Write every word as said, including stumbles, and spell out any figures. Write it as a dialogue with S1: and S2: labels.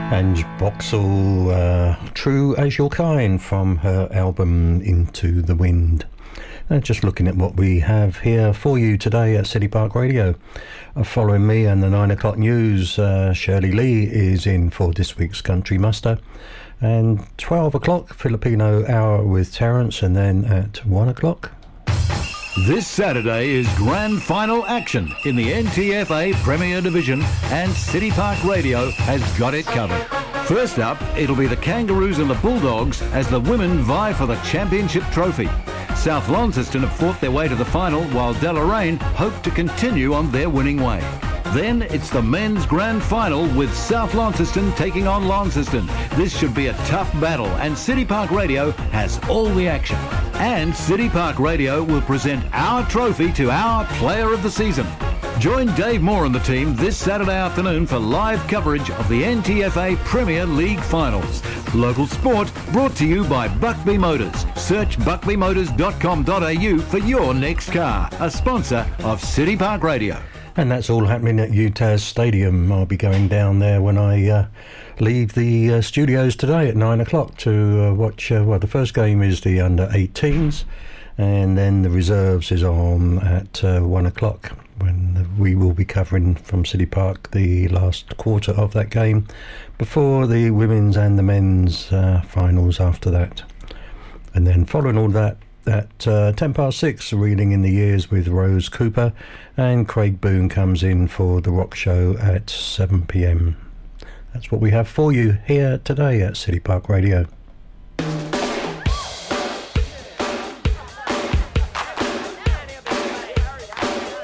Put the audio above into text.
S1: And Boxall, uh, True as Your Kind, from her album Into the Wind. And just looking at what we have here for you today at City Park Radio. Uh, following me and the nine o'clock news, uh, Shirley Lee is in for this week's Country Muster. And twelve o'clock, Filipino Hour with Terence, and then at one o'clock...
S2: This Saturday is grand final action in the N T F A Premier Division, and City Park Radio has got it covered. First up, it'll be the Kangaroos and the Bulldogs as the women vie for the championship trophy. South Launceston have fought their way to the final, while Deloraine hope to continue on their winning way. Then it's the men's grand final with South Launceston taking on Launceston. This should be a tough battle, and City Park Radio has all the action. And City Park Radio will present our trophy to our player of the season. Join Dave Moore and the team this Saturday afternoon for live coverage of the N T F A Premier League Finals. Local sport brought to you by Buckby Motors. Search buckby motors dot com dot a u for your next car, a sponsor of City Park Radio.
S1: And that's all happening at U T A S Stadium. I'll be going down there when I uh, leave the uh, studios today at nine o'clock to uh, watch, uh, well, the first game is the under eighteens, and then the reserves is on at uh, one o'clock, when we will be covering from City Park the last quarter of that game before the women's and the men's uh, finals after that. And then following all that, at uh, ten past six, Reeling in the Years with Rose Cooper, and Craig Boone comes in for the rock show at seven p m. That's what we have for you here today at City Park Radio.